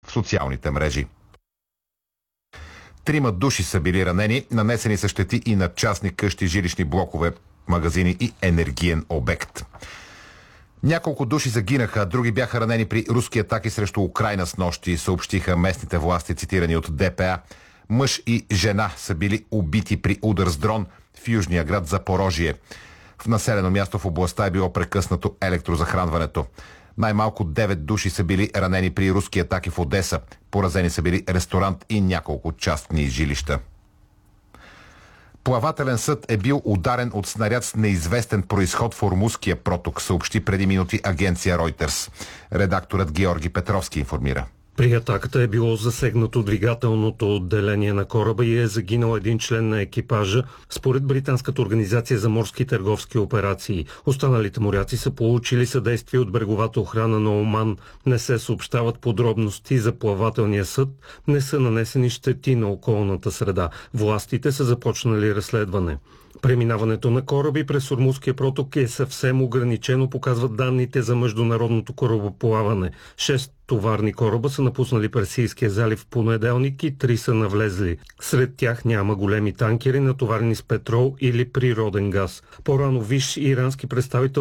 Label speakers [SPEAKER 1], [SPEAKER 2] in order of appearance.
[SPEAKER 1] в социалните мрежи. 3 души са били ранени, нанесени са щети и на частни къщи, жилищни блокове, магазини и енергиен обект. Няколко души загинаха, други бяха ранени при руски атаки срещу Украйна снощи, съобщиха местните власти, цитирани от ДПА. Мъж и жена са били убити при удар с дрон в южния град Запорожие. В населено място в областта е било прекъснато електрозахранването. Най-малко 9 души са били ранени при руски атаки в Одеса. Поразени са били ресторант и няколко частни жилища. Плавателен съд е бил ударен от снаряд с неизвестен произход в Ормузския проток, съобщи преди минути агенция Reuters. Редакторът Георги Петровски информира.
[SPEAKER 2] При атаката е било засегнато двигателното отделение на кораба и е загинал един член на екипажа, според британската организация за морски търговски операции. Останалите моряци са получили съдействие от бреговата охрана на Оман. Не се съобщават подробности за плавателния съд, не са нанесени щети на околната среда. Властите са започнали разследване. Преминаването на кораби през Ормузския проток е съвсем ограничено, показват данните за международното корабоплаване. 6 товарни кораба са напуснали Персийския залив в понеделник и 3 са навлезли. Сред тях няма големи танкери, натоварени с петрол или природен газ. По-рано висш ирански представител